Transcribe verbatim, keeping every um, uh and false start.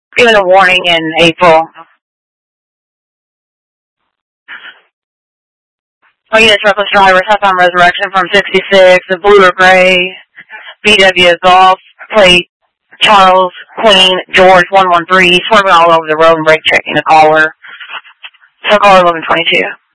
given a warning in April. Oh yes, reckless driver, Southbound Resurrection from sixty-six, the blue or gray, B W Golf, plate, Charles, Queen, George, one one three, swerving all over the road and brake checking the caller. So caller eleven twenty-two.